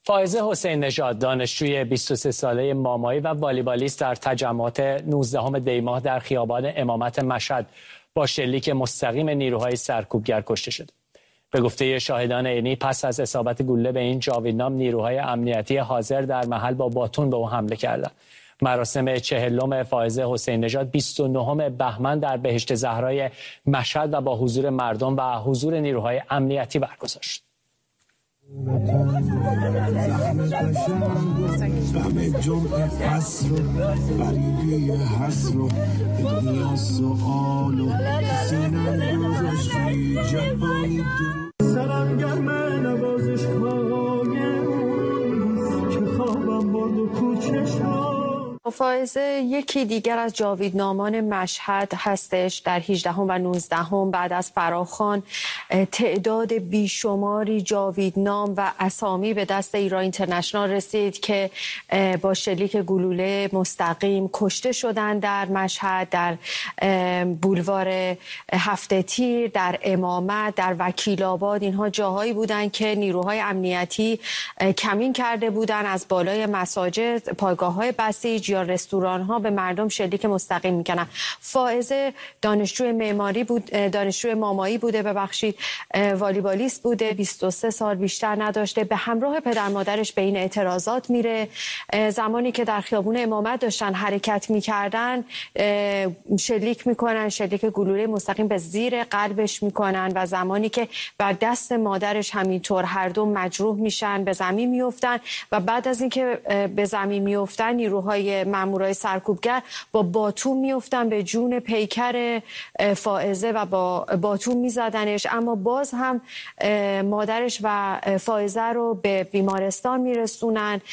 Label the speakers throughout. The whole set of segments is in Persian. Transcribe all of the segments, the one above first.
Speaker 1: فائزه حسین نژاد دانشجوی 23 ساله مامایی و والیبالیست در تجمعات 19 دی ماه در خیابان امامت مشهد با شلیک مستقیم نیروهای سرکوبگر کشته شد. به گفته شاهدان عینی پس از اصابت گلوله به این جاویدنام نیروهای امنیتی حاضر در محل با باتون به او حمله کردند. مراسم 40 فائزه حسین نژاد 29 بهمن در بهشت زهرای مشهد و با حضور مردم و حضور نیروهای امنیتی برگزار شد.
Speaker 2: فائزه یکی دیگر از جاویدنامان مشهد هستش. در 18 و 19 بعد از فراخوان تعداد بیشماری جاویدنام و اسامی به دست ایران اینترنشنال رسید که با شلیک گلوله مستقیم کشته شدند در مشهد، در بولوار هفته تیر، در امامت، در وکیل آباد. اینها جاهایی بودند که نیروهای امنیتی کمین کرده بودند، از بالای مساجد، پایگاه‌های بسیج یا رستوران ها به مردم شلیک مستقیم میکنن. فائزه دانشجوی مامایی بوده، والیبالیست بوده، 23 سال بیشتر نداشته. به همراه پدر مادرش به این اعتراضات میره. زمانی که در خیابون امامت داشتن حرکت میکردن شلیک میکنن، شلیک گلوله مستقیم به زیر قلبش میکنن و زمانی که بر دست مادرش همینطور هر دو مجروح میشن، به زمین میافتن و بعد از اینکه به زمین میافتن نیروهای مامورای سرکوبگر با باتون میافتن به جون پیکر فائزه و با باتون میزدنش، اما باز هم مادرش و فائزه رو به بیمارستان میرسونن،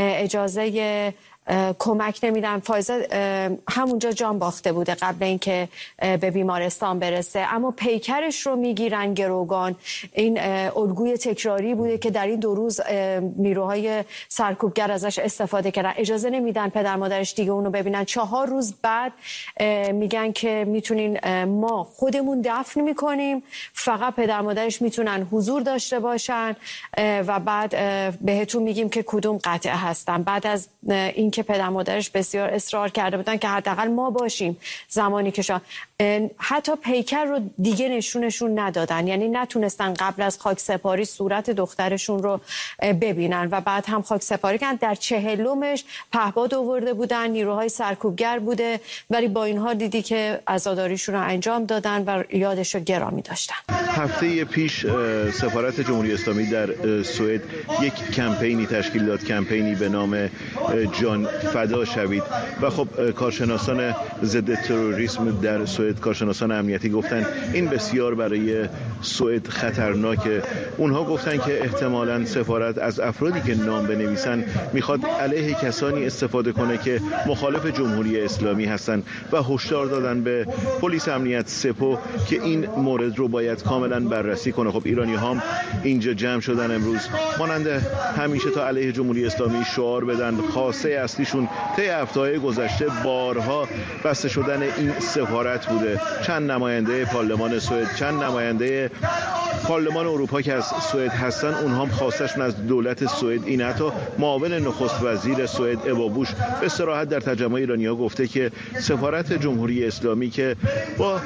Speaker 2: اجازه کمک نمیدن. فائزه همونجا جان باخته بوده قبل اینکه به بیمارستان برسه، اما پیکرش رو میگیرن گروگان. این الگوی تکراری بوده که در این 2 روز نیروهای سرکوبگر ازش استفاده کردن. اجازه نمیدن پدر مادرش دیگه اونو ببینن. 4 روز بعد میگن که میتونین، ما خودمون دفن میکنیم، فقط پدر مادرش میتونن حضور داشته باشن و بعد بهتون میگیم که کدوم قطعه هستن. بعد از این که پدر مادرش بسیار اصرار کرده بودن که حداقل ما باشیم زمانی که حتی پیکر رو دیگه نشونشون ندادن، یعنی نتونستن قبل از خاک سپاری صورت دخترشون رو ببینن و بعد هم خاک سپاری کردن. در 40مش پهپاد آورده بودن، نیروهای سرکوبگر بوده، ولی با اینها دیدی که عزاداریشون رو انجام دادن و یادش رو گرامی داشتن.
Speaker 3: هفته پیش سفارت جمهوری اسلامی در سوئد یک کمپینی تشکیل داد، کمپینی به نام جان فدا شوید و خب کارشناسان ضد تروریسم در سوئد، کارشناسان امنیتی گفتن این بسیار برای سوئد خطرناکه. اونها گفتن که احتمالاً سفارت از افرادی که نام بنویسن میخواد علیه کسانی استفاده کنه که مخالف جمهوری اسلامی هستن و هشدار دادن به پلیس امنیت سپو که این مورد رو باید کاملا بررسی کنه. خب ایرانی هم اینجا جمع شدن امروز مانند همیشه تا علیه جمهوری اسلامی شعار بدن. خواسته اصلیشون طی هفته‌های گذشته بارها بسته شدن این سفارت بوده. چند نماینده پارلمان سوئد، چند نماینده پارلمان اروپا که از سوئد هستن، اونها هم خواستشون از دولت سوئد این. حتی معاون نخست وزیر سوئد ابابوش به صراحت در تجمع ایرانی‌ها گفته که سفارت جمهوری اسلامی که با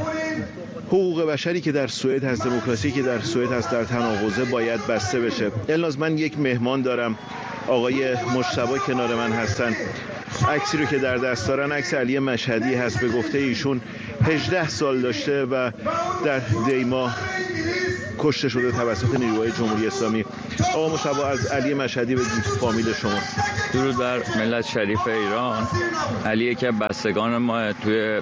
Speaker 3: حقوق بشری که در سوئد هست، دموکراسی که در سوئد هست در تناقضه، باید بسته بشه. الناز من یک مهمان دارم، آقای مجتبی کنار من هستن. عکسی رو که در دست دارن عکس علی مشهدی هست. به گفته ایشون 18 سال داشته و در دیما کشته شده توسط نیروهای جمهوری اسلامی. آقا مجتبی، از علی مشهدی بگید فامیل شما.
Speaker 4: درود بر ملت شریف ایران. علی که بستگان ما توی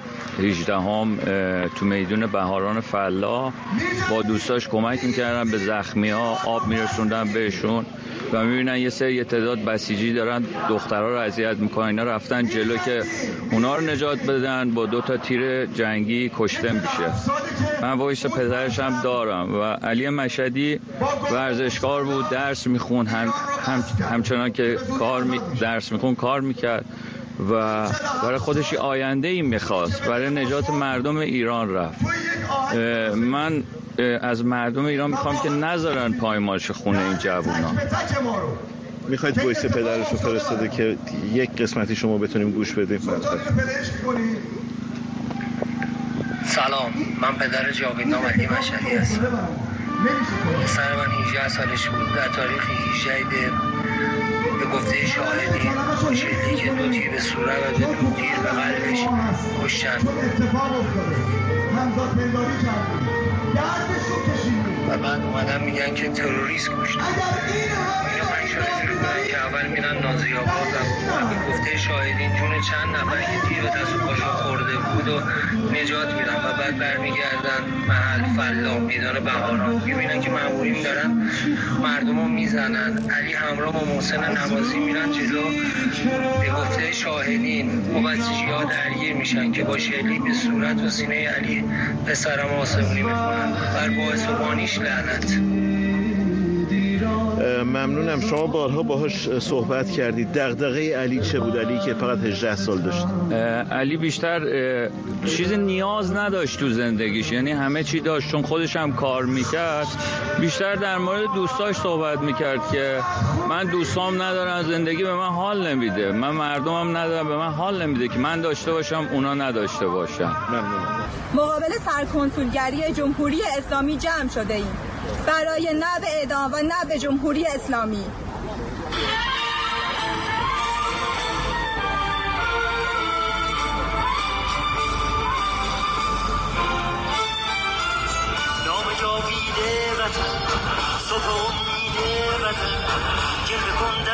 Speaker 4: 18 تو میدون بهاران فلاح با دوستاش کمک میکردن به زخمی‌ها، آب میرسوندن بهشون و میبینن یه سری تعداد بسیجی دارن دخترها رو اذیت میکنن. اینا رفتن جلو که اونا رو نجات بدن، با 2 تیر جنگی کشته میشه. من وایس پدرش هم دارم و علی مشهدی ورزشکار بود، درس میخون، همچنان که درس میخون کار میکرد و برای خودش آینده ای میخواست، برای نجات مردم ایران رفت. من از مردم ایران میخوام که نذارن پایمالش خونه این جوونا.
Speaker 3: میخواید وایس پدرش رو فرستاده که یک قسمتی شما بتونیم گوش بدیم.
Speaker 5: سلام، من پدر جاویدنام علی مشهدی هستم. پسر من 18 سالش بود. در تاریخ 18 به گفته شاهدی خوشحالی که 2 تیر به صورت و 2 تیر به قلبش کشتن و بعد اومدن میگن که تروریست کشتن. اینا 5 شاهدی رو بودن که اول میرن نازی آباد و به گفته شاهدین جون چند نفر که تیر به دست و پاشون خورده بود و نجات میدن و بعد برمیگردن محل فلا میدان بهاران، میبینن که مامورین دارن مردم رو میزنن. علی همراه با محسن نمازی میرن جلو. به گفته شاهدین بچه‌ها درگیر میشن که با شلیک به صورت و سینه علی پسرم آسمونی میکنن. بر باعث و بانیش لعنت.
Speaker 3: ممنونم. شما بارها باهاش صحبت کردید. دغدغه علی چه بود؟ علی که فقط 18 سال داشت.
Speaker 4: علی بیشتر چیز نیاز نداشت تو زندگیش، یعنی همه چی داشت، چون خودش هم کار میکرد. بیشتر در مورد دوستاش صحبت میکرد که من دوستام ندارم، زندگی به من حال نمیده، من مردمم ندارم به من حال نمیده که من داشته باشم اونا نداشته باشن.
Speaker 3: ممنونم.
Speaker 6: مقابل سرکنسولگری جمهوری اسلامی جمع شده ایم برای نه به اعدام و نه به جمهوری اسلامی.
Speaker 7: نام جاوید وطن، صبح امید وطن، جلوه کن